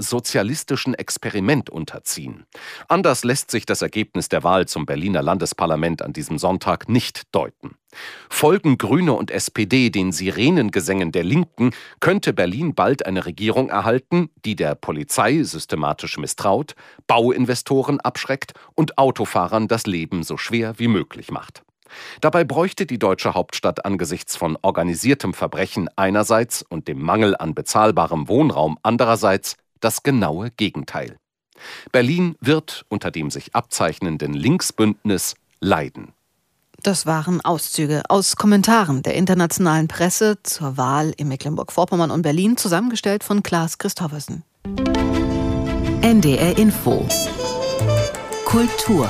sozialistischen Experiment unterziehen. Anders lässt sich das Ergebnis der Wahl zum Berliner Landesparlament an diesem Sonntag nicht deuten. Folgen Grüne und SPD den Sirenengesängen der Linken, könnte Berlin bald eine Regierung erhalten, die der Polizei systematisch misstraut, Bauinvestoren abschreckt und Autofahrern das Leben so schwer wie möglich macht. Dabei bräuchte die deutsche Hauptstadt angesichts von organisiertem Verbrechen einerseits und dem Mangel an bezahlbarem Wohnraum andererseits das genaue Gegenteil. Berlin wird unter dem sich abzeichnenden Linksbündnis leiden. Das waren Auszüge aus Kommentaren der internationalen Presse zur Wahl in Mecklenburg-Vorpommern und Berlin, zusammengestellt von Klaas Christoffersen. NDR Info Kultur.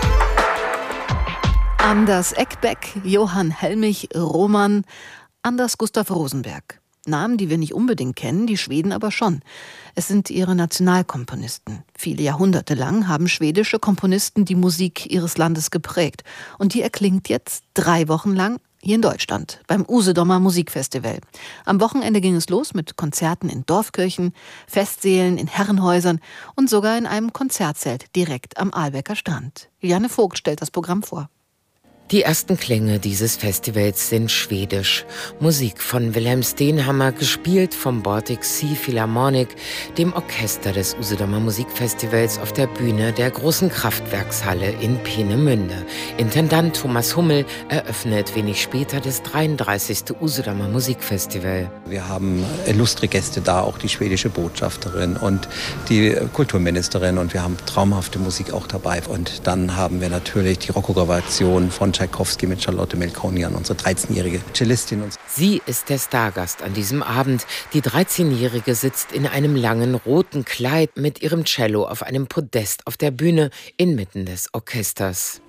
Anders Ekbeck, Johann Helmich, Roman, Anders Gustav Rosenberg. Namen, die wir nicht unbedingt kennen, die Schweden aber schon. Es sind ihre Nationalkomponisten. Viele Jahrhunderte lang haben schwedische Komponisten die Musik ihres Landes geprägt. Und die erklingt jetzt 3 Wochen lang hier in Deutschland beim Usedomer Musikfestival. Am Wochenende ging es los mit Konzerten in Dorfkirchen, Festsälen, in Herrenhäusern und sogar in einem Konzertzelt direkt am Ahlbecker Strand. Juliane Vogt stellt das Programm vor. Die ersten Klänge dieses Festivals sind schwedisch. Musik von Wilhelm Stenhammar, gespielt vom Baltic Sea Philharmonic, dem Orchester des Usedomer Musikfestivals auf der Bühne der großen Kraftwerkshalle in Peenemünde. Intendant Thomas Hummel eröffnet wenig später das 33. Usedomer Musikfestival. Wir haben illustre Gäste da, auch die schwedische Botschafterin und die Kulturministerin, und wir haben traumhafte Musik auch dabei. Und dann haben wir natürlich die Rokoko-Variation von Tschaikowski mit Charlotte Melkonian, unsere 13-jährige Cellistin. Sie ist der Stargast an diesem Abend. Die 13-Jährige sitzt in einem langen roten Kleid mit ihrem Cello auf einem Podest auf der Bühne inmitten des Orchesters.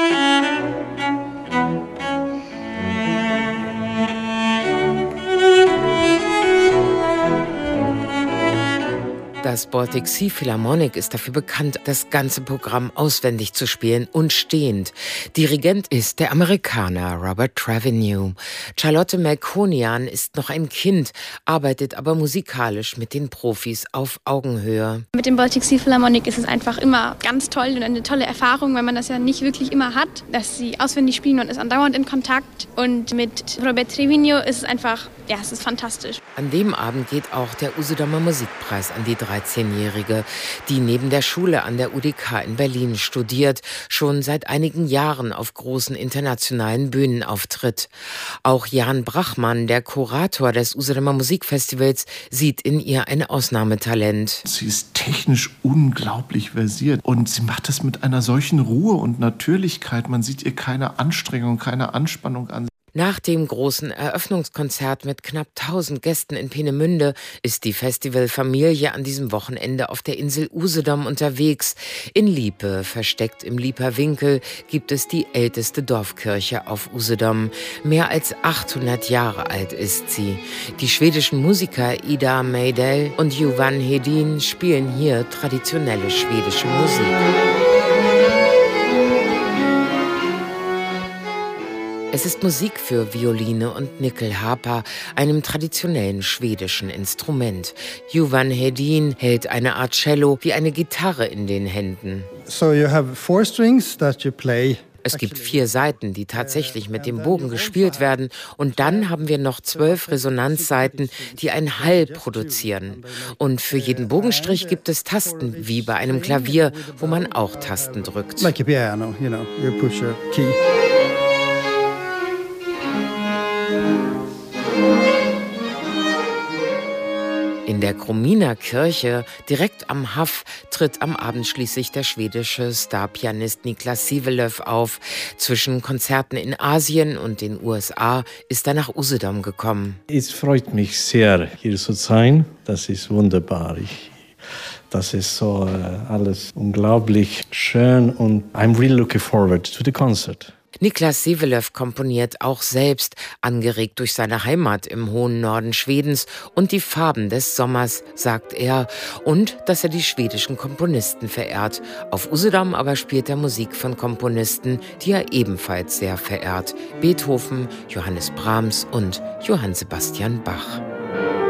Das Baltic Sea Philharmonic ist dafür bekannt, das ganze Programm auswendig zu spielen und stehend. Dirigent ist der Amerikaner Robert Trevino. Charlotte Melkonian ist noch ein Kind, arbeitet aber musikalisch mit den Profis auf Augenhöhe. Mit dem Baltic Sea Philharmonic ist es einfach immer ganz toll und eine tolle Erfahrung, weil man das ja nicht wirklich immer hat, dass sie auswendig spielen und ist andauernd in Kontakt. Und mit Robert Trevino ist es einfach, ja, es ist fantastisch. An dem Abend geht auch der Usedomer Musikpreis an die 13-Jährige, die neben der Schule an der UDK in Berlin studiert, schon seit einigen Jahren auf großen internationalen Bühnen auftritt. Auch Jan Brachmann, der Kurator des Usedomer Musikfestivals, sieht in ihr ein Ausnahmetalent. Sie ist technisch unglaublich versiert und sie macht das mit einer solchen Ruhe und Natürlichkeit. Man sieht ihr keine Anstrengung, keine Anspannung an. Nach dem großen Eröffnungskonzert mit knapp 1000 Gästen in Peenemünde ist die Festivalfamilie an diesem Wochenende auf der Insel Usedom unterwegs. In Liepe, versteckt im Lieper Winkel, gibt es die älteste Dorfkirche auf Usedom. Mehr als 800 Jahre alt ist sie. Die schwedischen Musiker Ida Meidell und Johan Hedin spielen hier traditionelle schwedische Musik. Es ist Musik für Violine und Nyckelharpa, einem traditionellen schwedischen Instrument. Johan Hedin hält eine Art Cello wie eine Gitarre in den Händen. So you have 4 strings that you play. Es gibt 4 Saiten, die tatsächlich mit dem Bogen gespielt werden. Und dann haben wir noch 12 Resonanzsaiten, die einen Hall produzieren. Und für jeden Bogenstrich gibt es Tasten, wie bei einem Klavier, wo man auch Tasten drückt. Like a piano, you know, you push a key. In der Kruminer Kirche, direkt am Haff, tritt am Abend schließlich der schwedische Starpianist Niklas Sivelöv auf. Zwischen Konzerten in Asien und den USA ist er nach Usedom gekommen. Es freut mich sehr, hier zu sein. Das ist wunderbar. Das ist so alles unglaublich schön und I'm really looking forward to the concert. Niklas Sivelöv komponiert auch selbst, angeregt durch seine Heimat im hohen Norden Schwedens und die Farben des Sommers, sagt er, und dass er die schwedischen Komponisten verehrt. Auf Usedom aber spielt er Musik von Komponisten, die er ebenfalls sehr verehrt: Beethoven, Johannes Brahms und Johann Sebastian Bach.